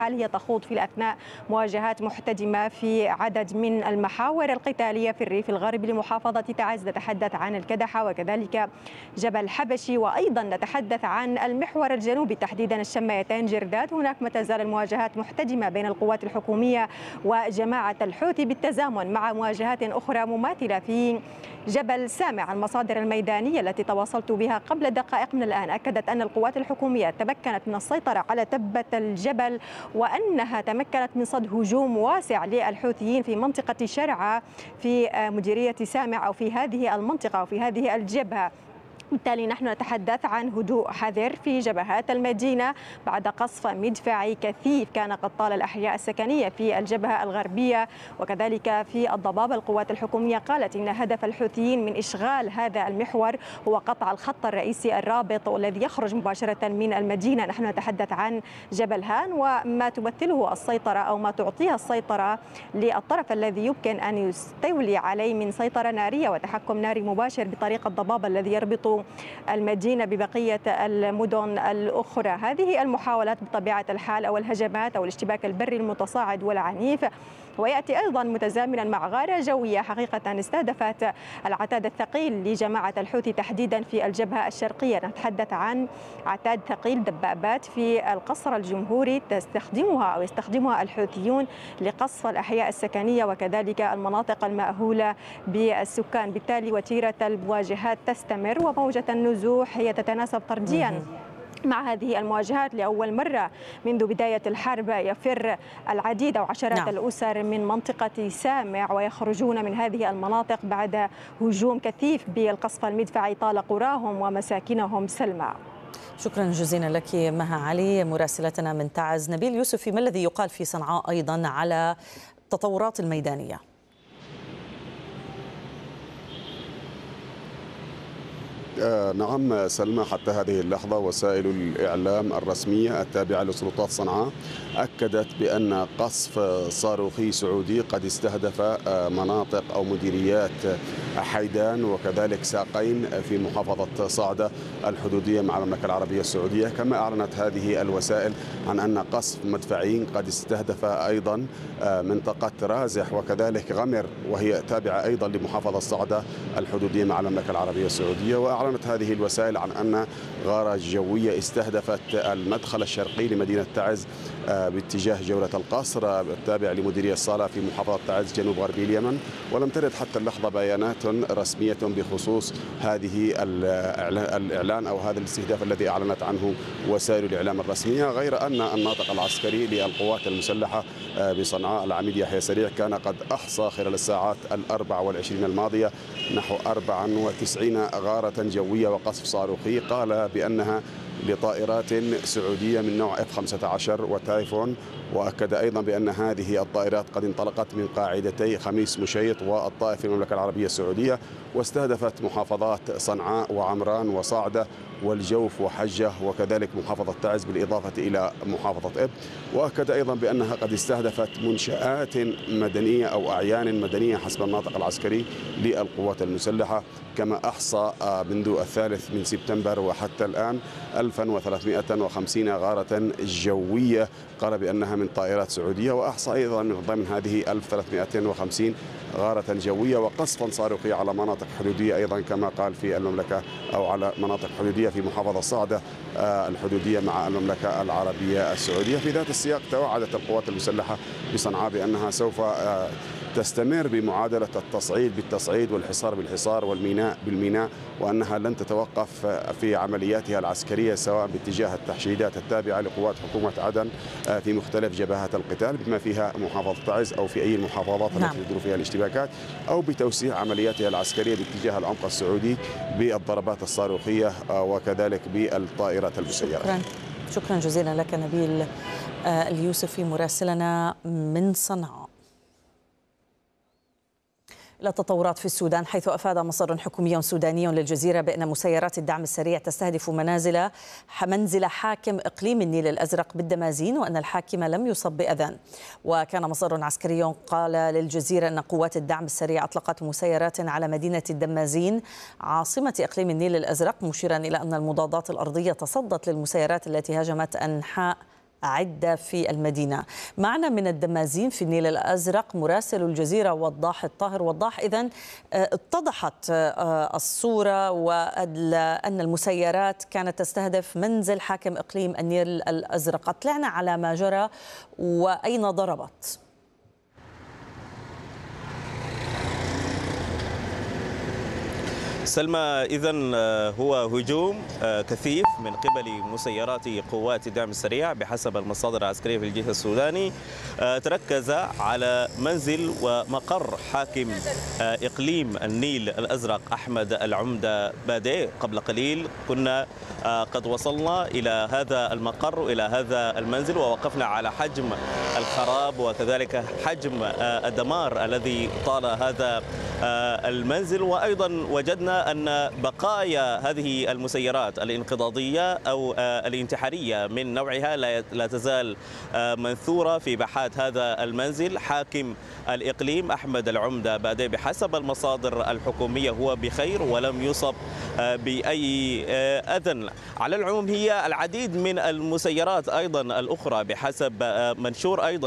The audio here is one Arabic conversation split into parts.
هي تخوض في الأثناء مواجهات محتدمة في عدد من المحاور القتالية في الريف الغربي لمحافظة تعز. نتحدث عن الكدحة وكذلك جبل حبشي، وأيضا نتحدث عن المحور الجنوبي تحديدا الشمايتين جردات. هناك ما تزال المواجهات محتدمة بين القوات الحكومية وجماعة الحوثي بالتزامن مع مواجهات أخرى مماثلة في جبل سامع. المصادر الميدانية التي تواصلت بها قبل دقائق من الآن أكدت أن القوات الحكومية تمكنت من السيطرة على تبة الجبل، وأنها تمكنت من صد هجوم واسع للحوثيين في منطقة شرعة في مديرية سامع أو في هذه المنطقة أو في هذه الجبهة. بالتالي نحن نتحدث عن هدوء حذر في جبهات المدينة بعد قصف مدفعي كثيف كان قد طال الأحياء السكنية في الجبهة الغربية وكذلك في الضباب. القوات الحكومية قالت إن هدف الحوثيين من إشغال هذا المحور هو قطع الخط الرئيسي الرابط والذي يخرج مباشرة من المدينة. نحن نتحدث عن جبل هان وما تمثله السيطرة أو ما تعطيها السيطرة للطرف الذي يمكن أن يستولي عليه من سيطرة نارية وتحكم ناري مباشر بطريق الضباب الذي يربط المدينة ببقية المدن الأخرى. هذه المحاولات بطبيعة الحال أو الهجمات أو الاشتباك البري المتصاعد والعنيف ويأتي أيضا متزامنا مع غارة جوية حقيقة استهدفت العتاد الثقيل لجماعة الحوثي تحديدا في الجبهة الشرقية. نتحدث عن عتاد ثقيل دبابات في القصر الجمهوري يستخدمها الحوثيون لقصف الأحياء السكنية وكذلك المناطق المأهولة بالسكان. بالتالي وتيرة المواجهات تستمر وموجة النزوح هي تتناسب طرديا مع هذه المواجهات. لأول مرة منذ بداية الحرب يفر العديد أو عشرات الأسر من منطقة سامع ويخرجون من هذه المناطق بعد هجوم كثيف بالقصف المدفعي طال قراهم ومساكنهم سلمى. شكرا جزيلا لك مها علي مراسلتنا من تعز. نبيل يوسفي، ما الذي يقال في صنعاء أيضا على التطورات الميدانية؟ نعم سلمى، حتى هذه اللحظة وسائل الإعلام الرسمية التابعة لسلطات صنعاء أكدت بأن قصف صاروخي سعودي قد استهدف مناطق أو مديريات حيدان وكذلك ساقين في محافظة صعدة الحدودية مع المملكة العربية السعودية. كما أعلنت هذه الوسائل عن أن قصف مدفعي قد استهدف أيضا منطقة رازح وكذلك غمر وهي تابعة أيضا لمحافظة صعدة الحدودية مع المملكة العربية السعودية. وأعلنت هذه الوسائل عن أن غارة جوية استهدفت المدخل الشرقي لمدينة تعز باتجاه جولة القصر التابع لمديرية الصالة في محافظة تعز جنوب غربي اليمن. ولم ترد حتى اللحظة بيانات رسمية بخصوص هذه الإعلان أو هذا الاستهداف الذي أعلنت عنه وسائل الإعلام الرسمية، غير أن الناطق العسكري للقوات المسلحة بصنعاء العميد يحيى سريع كان قد أحصى خلال الساعات 24 الماضية نحو 94 غارة جوية وقصف صاروخي، قال بأنها لطائرات سعودية من نوع F-15 وتايفون. وأكد أيضا بأن هذه الطائرات قد انطلقت من قاعدتي خميس مشيط والطائف في المملكة العربية السعودية واستهدفت محافظات صنعاء وعمران وصعدة والجوف وحجة وكذلك محافظة تعز بالإضافة إلى محافظة إب. وأكد أيضا بأنها قد استهدفت منشآت مدنية أو أعيان مدنية حسب الناطق العسكري للقوات المسلحة. كما أحصى منذ 3 سبتمبر وحتى الآن 1350 غارة جوية قال بأنها من طائرات سعودية، وأحصى أيضا من ضمن هذه 1350 غارة جوية وقصفا صاروخي على مناطق حدودية أيضا كما قال في المملكة أو على مناطق حدودية في محافظة صعدة الحدودية مع المملكة العربية السعودية. في ذات السياق توعدت القوات المسلحة بصنعاء بأنها سوف تستمر بمعادلة التصعيد بالتصعيد والحصار بالحصار والميناء بالميناء، وأنها لن تتوقف في عملياتها العسكرية سواء باتجاه التحشيدات التابعة لقوات حكومة عدن في مختلف جبهات القتال بما فيها محافظة تعز أو في أي المحافظات التي تدور فيها الاشتباكات، أو بتوسيع عملياتها العسكرية باتجاه العمق السعودي بالضربات الصاروخية وكذلك بالطائرات المسيرة. شكرا جزيلا لك نبيل اليوسفي مراسلنا من صنعاء. إلى تطورات في السودان، حيث أفاد مصدر حكومي سوداني للجزيرة بأن مسيرات الدعم السريع تستهدف منزل حاكم إقليم النيل الأزرق بالدمازين، وأن الحاكم لم يصب بأذى. وكان مصدر عسكري قال للجزيرة أن قوات الدعم السريع أطلقت مسيرات على مدينة الدمازين عاصمة إقليم النيل الأزرق، مشيرا إلى أن المضادات الأرضية تصدت للمسيرات التي هاجمت أنحاء عدة في المدينة. معنا من الدمازين في النيل الأزرق مراسل الجزيرة وضاح الطاهر. وضاح، إذن اتضحت الصورة وأن المسيرات كانت تستهدف منزل حاكم إقليم النيل الأزرق. اطلعنا على ما جرى وأين ضربت. سلمى، إذن هو هجوم كثيف من قبل مسيرات قوات الدعم السريع بحسب المصادر العسكرية في الجيش السوداني، تركز على منزل ومقر حاكم إقليم النيل الأزرق أحمد العمدة بادي. قبل قليل كنا قد وصلنا إلى هذا المقر وإلى هذا المنزل، ووقفنا على حجم الخراب وكذلك حجم الدمار الذي طال هذا المنزل. وأيضا وجدنا أن بقايا هذه المسيرات الانقضاضية أو الانتحارية من نوعها لا تزال منثورة في باحات هذا المنزل. حاكم الإقليم أحمد العمدة بادي بحسب المصادر الحكومية هو بخير ولم يصب بأي أذى. على العموم هي العديد من المسيرات أيضا الأخرى بحسب منشور أيضا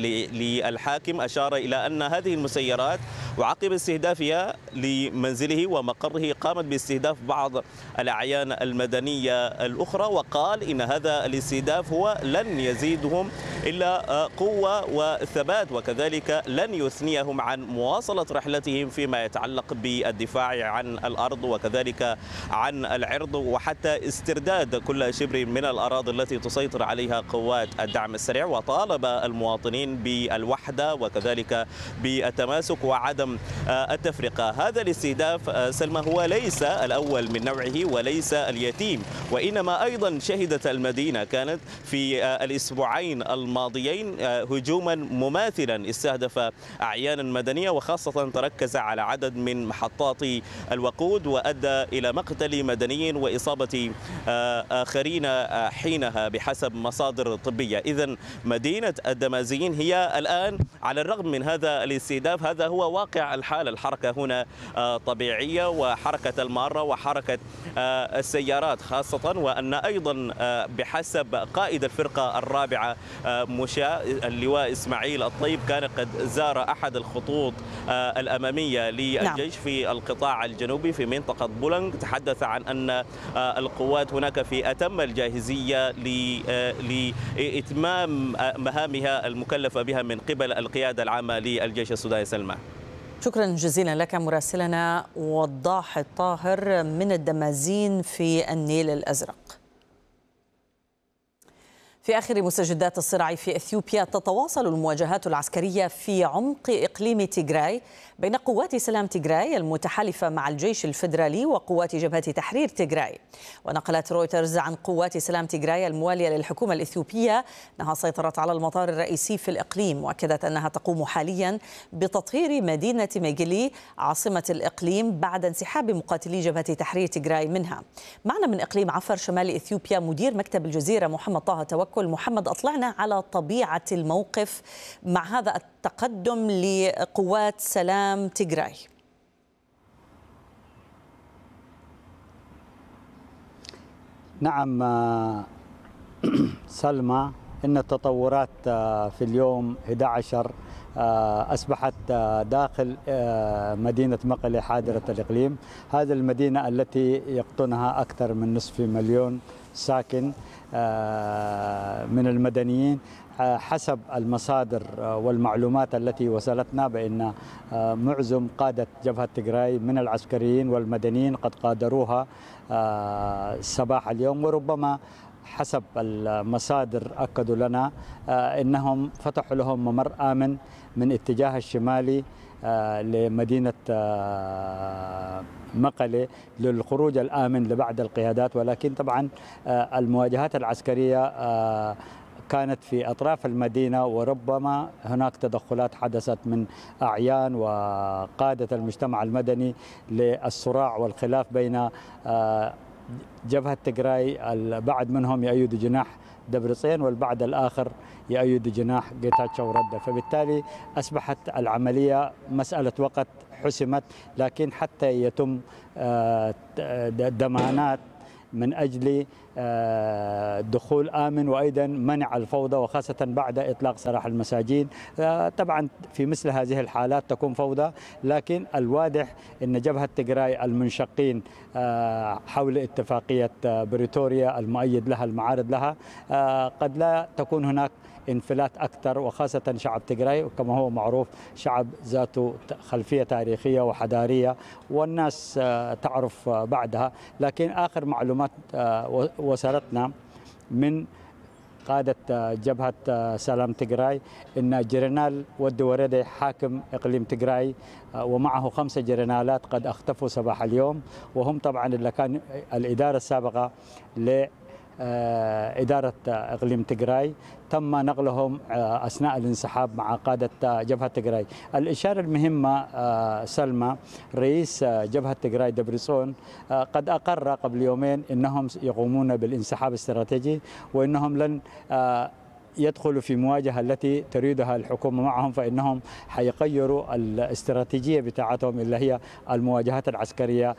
للحاكم أشار إلى أن هذه المسيرات وعقب استهدافها لمنزله ومقره قامت باستهداف بعض الأعيان المدنية الأخرى، وقال إن هذا الاستهداف هو لن يزيدهم إلا قوة وثبات، وكذلك لن يثنيهم عن مواصلة رحلتهم فيما يتعلق بالدفاع عن الأرض وكذلك عن العرض وحتى استرداد كل شبر من الأراضي التي تسيطر عليها قوات الدعم السريع. وطالب المواطنين بالوحدة وكذلك بالتماسك وعدم التفرقة. هذا الاستهداف سلمى هو ليس الأول من نوعه وليس اليتيم، وإنما أيضا شهدت المدينة كانت في الأسبوعين الماضيين هجوما مماثلا استهدف أعيانا مدنية، وخاصة تركز على عدد من محطات الوقود وأدى إلى مقتل مدنيين وإصابة آخرين حينها بحسب مصادر طبية. إذن مدينة الدمازين هي الآن على الرغم من هذا الاستهداف هذا هو واقع الحال. الحركة هنا طبيعية وحركة المارة وحركة السيارات خاصة، وأن أيضا بحسب قائد الفرقة الرابعة مشاة اللواء إسماعيل الطيب كان قد زار أحد الخطوط الأمامية للجيش في القطاع الجنوبي في منطقة بولنج. تحدث عن أن القوات هناك في أتم الجاهزية لإتمام مهامها المكلفة بها من قبل القيادة العامة للجيش السوداني. سلمى، شكرا جزيلا لك مراسلنا وضاح الطاهر من الدمازين في النيل الأزرق. في آخر مستجدات الصراع في إثيوبيا، تتواصل المواجهات العسكرية في عمق إقليم تيغراي بين قوات سلام تيغراي المتحالفة مع الجيش الفيدرالي وقوات جبهة تحرير تيغراي. ونقلت رويترز عن قوات سلام تيغراي الموالية للحكومة الإثيوبية أنها سيطرت على المطار الرئيسي في الإقليم، وأكدت أنها تقوم حاليا بتطهير مدينة ميغلي عاصمة الإقليم بعد انسحاب مقاتلي جبهة تحرير تيغراي منها. معنا من إقليم عفر شمال إثيوبيا مدير مكتب الجزيرة محمد طه توكل. محمد، أطلعنا على طبيعة الموقف مع هذا التقدم لقوات سلام تيغراي. نعم سلمى، إن التطورات في اليوم 11 أصبحت داخل مدينة مقلة حاضرة الإقليم. هذه المدينة التي يقطنها أكثر من نصف مليون ساكن من المدنيين. حسب المصادر والمعلومات التي وصلتنا بأن معظم قادة جبهة تيغراي من العسكريين والمدنيين قد قادروها صباح اليوم، وربما حسب المصادر أكدوا لنا أنهم فتحوا لهم ممر آمن من اتجاه الشمالي لمدينة مقلة للخروج الآمن لبعض القيادات. ولكن طبعا المواجهات العسكرية كانت في أطراف المدينة، وربما هناك تدخلات حدثت من أعيان وقادة المجتمع المدني للصراع والخلاف بين جبهة تيغراي. البعض منهم يؤيد جناح دبرصين والبعض الآخر يؤيد جناح جيتاتشو ردا، فبالتالي أصبحت العملية مسألة وقت حسمت. لكن حتى يتم ضمانات من أجل دخول آمن وأيضا منع الفوضى، وخاصة بعد إطلاق سراح المساجين. طبعا في مثل هذه الحالات تكون فوضى، لكن الواضح أن جبهة تيغراي المنشقين حول اتفاقية بريتوريا المؤيد لها المعارض لها قد لا تكون هناك انفلات أكثر، وخاصة شعب تيغراي وكما هو معروف شعب ذاته خلفية تاريخية وحضارية والناس تعرف بعدها. لكن آخر معلومات وصلتنا من قادة جبهة سلام تيغراي أن جنرال ودي وردي حاكم إقليم تيغراي ومعه 5 جنرالات قد اختفوا صباح اليوم، وهم طبعا اللي كان الإدارة السابقة إدارة إقليم تيغراي تم نقلهم أثناء الانسحاب مع قادة جبهة تيغراي. الإشارة المهمة سلمى، رئيس جبهة تيغراي دبريسون قد أقر قبل يومين أنهم يقومون بالانسحاب الاستراتيجي وأنهم لن يدخلوا في مواجهة التي تريدها الحكومة معهم، فإنهم حيغيروا الاستراتيجية بتاعتهم اللي هي المواجهات العسكرية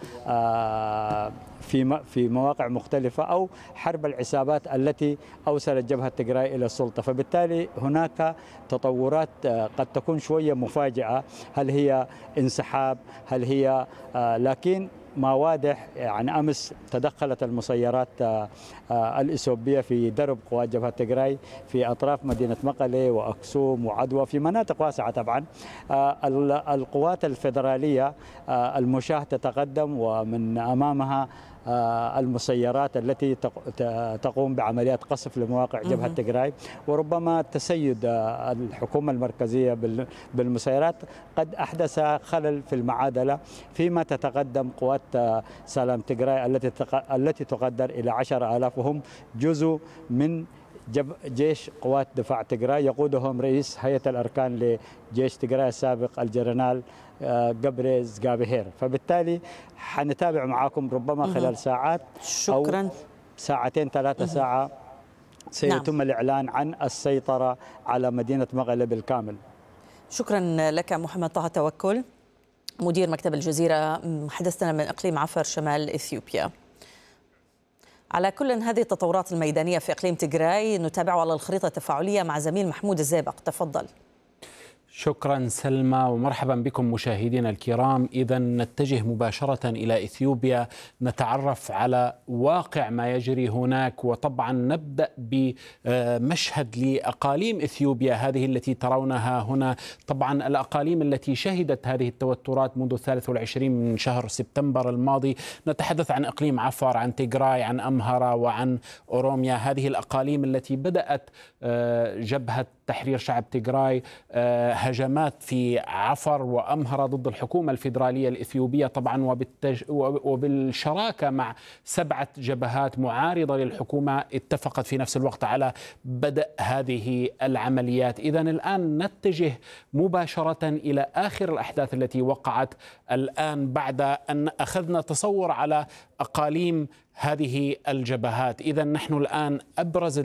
في مواقع مختلفة أو حرب العصابات التي أوصلت جبهة تيغراي إلى السلطة. فبالتالي هناك تطورات قد تكون شوية مفاجئة، هل هي انسحاب، هل هي لكن ما واضح يعني أمس تدخلت المسيرات الإثيوبية في درب قوات جبهة تيغراي في أطراف مدينة مقلة وأكسوم وعدوى في مناطق واسعة. طبعا القوات الفيدرالية المشاة تتقدم ومن أمامها المسيرات التي تقوم بعمليات قصف لمواقع جبهة تيغراي، وربما تسيد الحكومة المركزية بالمسيرات قد أحدث خلل في المعادلة فيما تتقدم قوات سلام تيغراي التي تقدر إلى 10,000 وهم جزء من جيش قوات دفاع تيغراي يقودهم رئيس هيئة الأركان لجيش تيغراي السابق الجنرال جابريز جابيهير. فبالتالي حنتابع معاكم ربما خلال ساعات شكرا أو ساعتين 3 ساعة سيتم الإعلان عن السيطرة على مدينة مقلة بالكامل. شكرا لك محمد طه توكل مدير مكتب الجزيرة، حدثنا من إقليم عفر شمال إثيوبيا. على كل هذه التطورات الميدانية في إقليم تيغراي نتابعها على الخريطة التفاعلية مع زميل محمود الزيبق، تفضل. شكرا سلمى ومرحبا بكم مشاهدينا الكرام. إذا نتجه مباشرة إلى إثيوبيا نتعرف على واقع ما يجري هناك، وطبعا نبدأ بمشهد لأقاليم إثيوبيا هذه التي ترونها هنا. طبعا الأقاليم التي شهدت هذه التوترات منذ 23 من شهر سبتمبر الماضي، نتحدث عن إقليم عفر، عن تيغراي، عن أمهرة وعن أوروميا. هذه الأقاليم التي بدأت جبهة تحرير شعب تيغراي هجمات في عفر وأمهرة ضد الحكومة الفيدرالية الإثيوبية طبعا، وبالشراكة مع 7 جبهات معارضة للحكومة اتفقت في نفس الوقت على بدء هذه العمليات. إذن الآن نتجه مباشرة إلى آخر الأحداث التي وقعت الآن بعد أن أخذنا تصور على أقاليم هذه الجبهات. إذا نحن الآن أبرز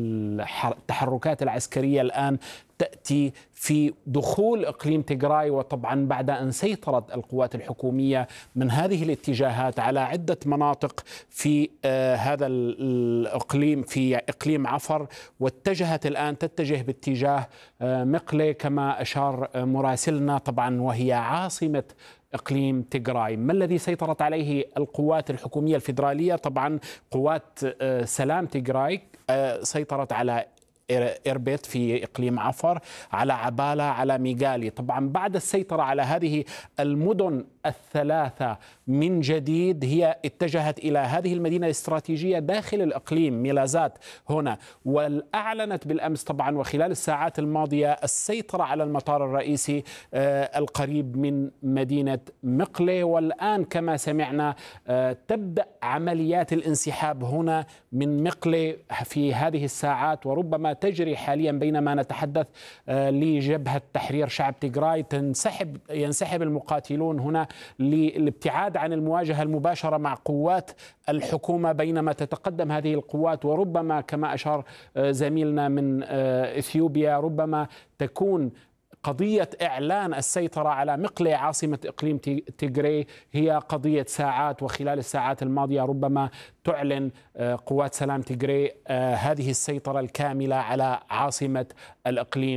التحركات العسكرية الآن تأتي في دخول إقليم تيغراي، وطبعا بعد أن سيطرت القوات الحكومية من هذه الاتجاهات على عدة مناطق في هذا الإقليم، في إقليم عفر، واتجهت الآن تتجه باتجاه مقلة كما أشار مراسلنا طبعا، وهي عاصمة إقليم تيغراي. ما الذي سيطرت عليه القوات الحكومية الفيدرالية؟ طبعا قوات سلام تيغراي سيطرت على إربيت في إقليم عفر، على عبالة، على ميغالي. طبعا بعد السيطرة على هذه المدن الثلاثة من جديد، هي اتجهت إلى هذه المدينة الاستراتيجية داخل الإقليم ميلازات هنا، وأعلنت بالأمس طبعا وخلال الساعات الماضية السيطرة على المطار الرئيسي القريب من مدينة مقلة. والآن كما سمعنا تبدأ عمليات الانسحاب هنا من مقلة في هذه الساعات، وربما تجري حاليا بينما نتحدث لجبهة تحرير شعب تيغراي. ينسحب المقاتلون هنا للابتعاد عن المواجهة المباشرة مع قوات الحكومة بينما تتقدم هذه القوات، وربما كما أشار زميلنا من إثيوبيا ربما تكون قضية إعلان السيطرة على مقلة عاصمة إقليم تيغري هي قضية ساعات، وخلال الساعات الماضية ربما تعلن قوات سلام تيغري هذه السيطرة الكاملة على عاصمة الإقليم.